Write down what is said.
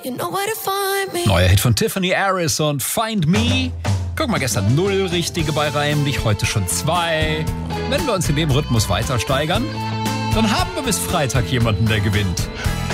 you know where to find me. Neuer Hit von Tiffany Harris und Find Me. Guck mal, gestern 0 richtige bei Reim dich, heute schon 2. Wenn wir uns in dem Rhythmus weiter steigern, dann haben wir bis Freitag jemanden, der gewinnt.